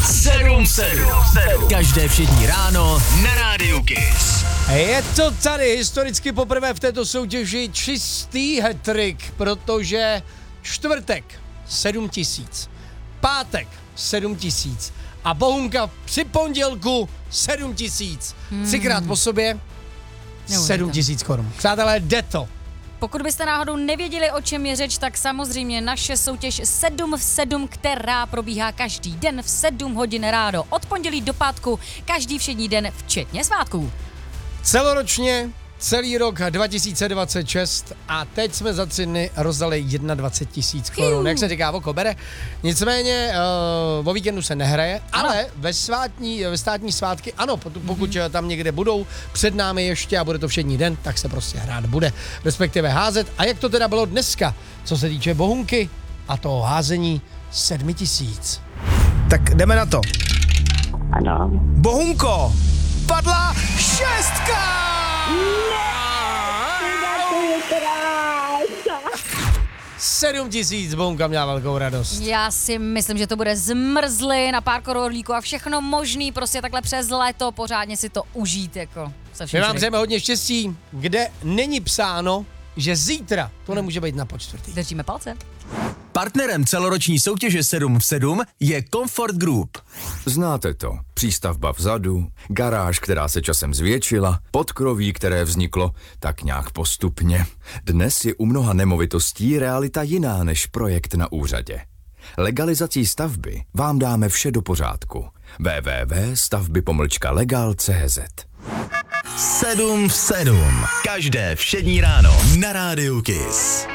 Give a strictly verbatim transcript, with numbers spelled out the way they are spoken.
sedm sedm. Každé všední ráno na Rádiu Kiss. Je to tady historicky poprvé v této soutěži čistý hat-trick, protože čtvrtek sedm tisíc, pátek sedm tisíc a Bohunka při pondělku sedm tisíc. Hmm. Třikrát po sobě sedm tisíc korun. Přátelé, jde to. Pokud byste náhodou nevěděli, o čem je řeč, tak samozřejmě naše soutěž sedm v sedm, která probíhá každý den v sedm hodin ráno. Od pondělí do pátku, každý všední den, včetně svátků. Celoročně, celý rok dva tisíce dvacet šest a teď jsme za tři dny rozdali dvacet jedna tisíc korun. Jak se říká, oko bere. Nicméně uh, o víkendu se nehraje, ano. Ale ve, svátní, ve státní svátky, ano, pokud mm-hmm. tam někde budou před námi ještě a bude to všední den, tak se prostě hrát bude, respektive házet. A jak to teda bylo dneska, co se týče Bohunky a toho házení sedm tisíc. Tak jdeme na to. Ano. Bohunko, padla šestka! sedm tisíc, Bohunka měla velkou radost. Já si myslím, že to bude zmrzlin na pár korolíků a všechno možný, prostě takhle přes léto pořádně si to užít, jako se vším. My vám přejeme hodně štěstí, kde není psáno, že zítra to nemůže být na počtvrtý. Držíme palce. Partnerem celoroční soutěže sedm v sedm je Comfort Group. Znáte to. Přístavba vzadu, garáž, která se časem zvětšila, podkroví, které vzniklo tak nějak postupně. Dnes je u mnoha nemovitostí realita jiná než projekt na úřadě. Legalizací stavby vám dáme vše do pořádku. w w w tečka stavby pomlčka legal tečka c z sedm v sedm. Každé všední ráno na Rádiu Kiss.